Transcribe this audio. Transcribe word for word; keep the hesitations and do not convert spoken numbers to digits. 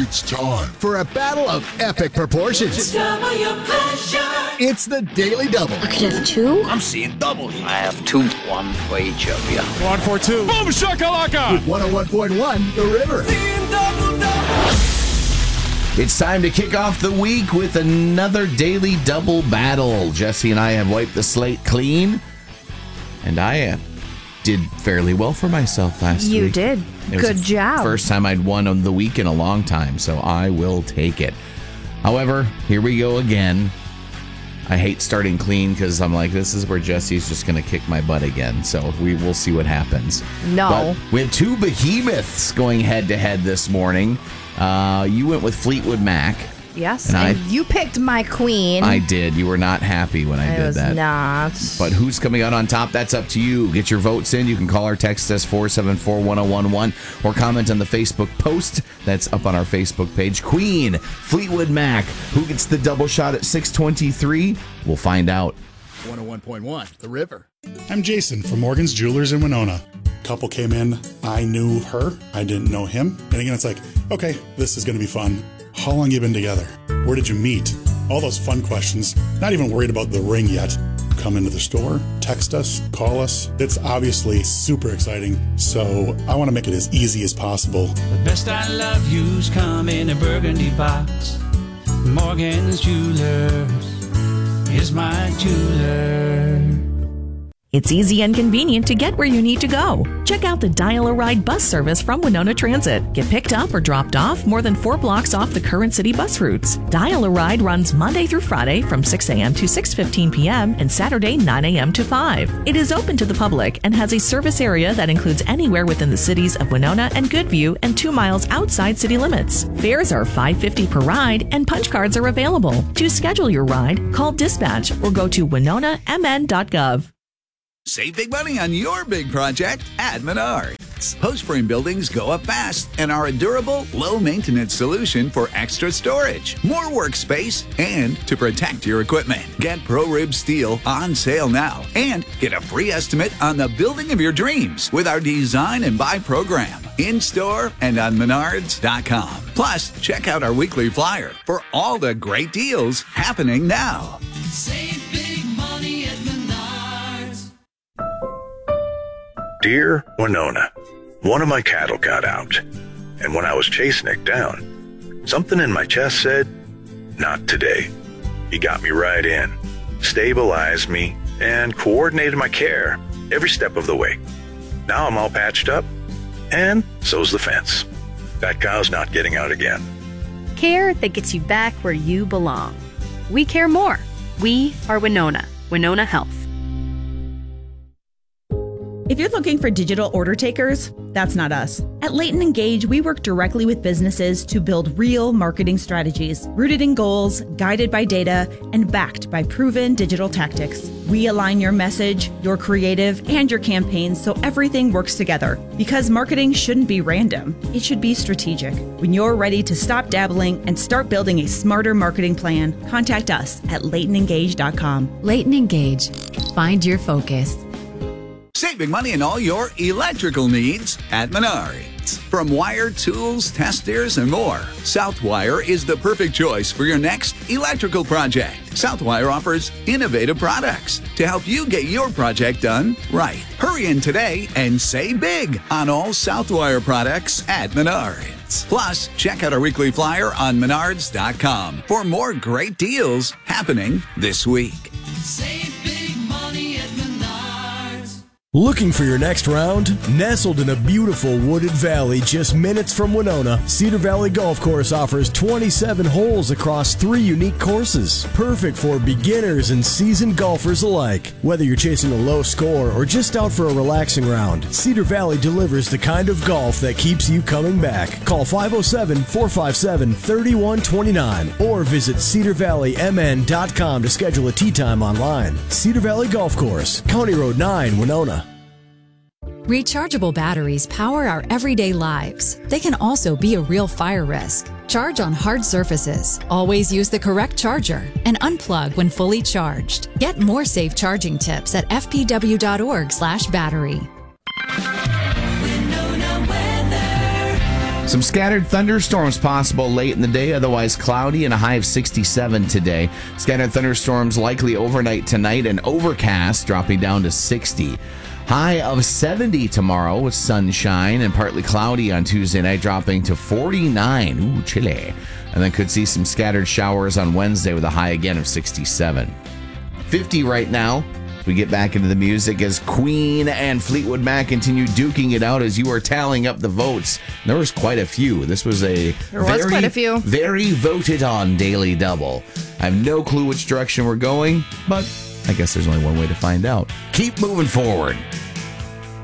It's time for a battle of epic proportions. Double your pleasure. It's the Daily Double. I could have two. I'm seeing double here. I have two. One for each of you. One for two. Boom shakalaka. With one oh one point one, The River. Double, double. It's time to kick off the week with another Daily Double battle. Jesse and I have wiped the slate clean, and I uh, did fairly well for myself last you week. You did. It was Good the job. First time I'd won on the week in a long time, so I will take it. However, here we go again. I hate starting clean because I'm like, this is where Jesse's just going to kick my butt again. So we will see what happens. No. But we have two behemoths going head to head this morning. Uh, you went with Fleetwood Mac. Yes, and, and I, you picked my queen. I did. You were not happy when I, I did was that. not. But who's coming out on top? That's up to you. Get your votes in. You can call or text us four seven four, one oh one one or comment on the Facebook post that's up on our Facebook page. Queen, Fleetwood Mac. Who gets the double shot at six twenty-three? We'll find out. one oh one point one, The River. I'm Jason from Morgan's Jewelers in Winona. Couple came in. I knew her. I didn't know him. And again, it's like, okay, this is going to be fun. How long you been together? Where did you meet? All those fun questions. Not even worried about the ring yet. Come into the store, text us, call us. It's obviously super exciting, so I want to make it as easy as possible. The best I love you's come in a burgundy box. Morgan's Jewelers is my jeweler. It's easy and convenient to get where you need to go. Check out the Dial-A-Ride bus service from Winona Transit. Get picked up or dropped off more than four blocks off the current city bus routes. Dial-A-Ride runs Monday through Friday from six a.m. to six fifteen p.m. and Saturday nine a.m. to five. It is open to the public and has a service area that includes anywhere within the cities of Winona and Goodview and two miles outside city limits. Fares are five dollars and fifty cents per ride and punch cards are available. To schedule your ride, call dispatch or go to winona m n dot gov. Save big money on your big project at Menards. Post frame buildings go up fast and are a durable, low-maintenance solution for extra storage, more workspace, and to protect your equipment. Get ProRib Steel on sale now and get a free estimate on the building of your dreams with our Design and Buy program in-store and on menards dot com. Plus, check out our weekly flyer for all the great deals happening now. Save big money at Menards. Dear Winona, one of my cattle got out, and when I was chasing it down, something in my chest said, not today. He got me right in, stabilized me, and coordinated my care every step of the way. Now I'm all patched up, and so's the fence. That cow's not getting out again. Care that gets you back where you belong. We care more. We are Winona. Winona Health. If you're looking for digital order takers, that's not us. At Leighton Engage, we work directly with businesses to build real marketing strategies, rooted in goals, guided by data, and backed by proven digital tactics. We align your message, your creative, and your campaigns so everything works together. Because marketing shouldn't be random, it should be strategic. When you're ready to stop dabbling and start building a smarter marketing plan, contact us at leighton engage dot com. Leighton Engage. Find your focus. Saving money on all your electrical needs at Menards. From wire, tools, testers, and more, Southwire is the perfect choice for your next electrical project. Southwire offers innovative products to help you get your project done right. Hurry in today and save big on all Southwire products at Menards. Plus, check out our weekly flyer on menards dot com for more great deals happening this week. Save big money at Menards. Looking for your next round? Nestled in a beautiful wooded valley just minutes from Winona, Cedar Valley Golf Course offers twenty-seven holes across three unique courses. Perfect for beginners and seasoned golfers alike. Whether you're chasing a low score or just out for a relaxing round, Cedar Valley delivers the kind of golf that keeps you coming back. Call five oh seven, four five seven, three one two nine or visit cedar valley m n dot com to schedule a tee time online. Cedar Valley Golf Course, County Road nine, Winona. Rechargeable batteries power our everyday lives. They can also be a real fire risk. Charge on hard surfaces. Always use the correct charger and unplug when fully charged. Get more safe charging tips at f p w dot org slash battery. Some scattered thunderstorms possible late in the day, otherwise cloudy and a high of sixty-seven today. Scattered thunderstorms likely overnight tonight and overcast, dropping down to sixty. High of seventy tomorrow with sunshine and partly cloudy on Tuesday night, dropping to forty-nine. Ooh, chilly. And then could see some scattered showers on Wednesday with a high again of sixty-seven. fifty right now. We get back into the music as Queen and Fleetwood Mac continue duking it out as you are tallying up the votes. There was quite a few. This was a There was very, quite a few. very voted on Daily Double. I have no clue which direction we're going, but I guess there's only one way to find out. Keep moving forward.